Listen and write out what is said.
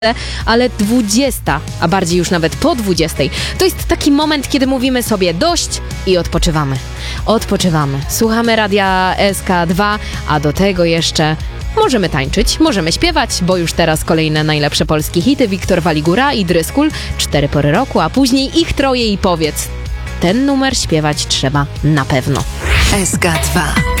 ale 20, a bardziej już nawet po 20, to jest taki moment, kiedy mówimy sobie dość i odpoczywamy. Odpoczywamy. Słuchamy radia SK2, a do tego jeszcze możemy tańczyć, możemy śpiewać, bo już teraz kolejne najlepsze polskie hity: Wiktor Waligura i Dryskul, 4 pory roku, a później ich troje i powiedz. Ten numer śpiewać trzeba na pewno. SK2.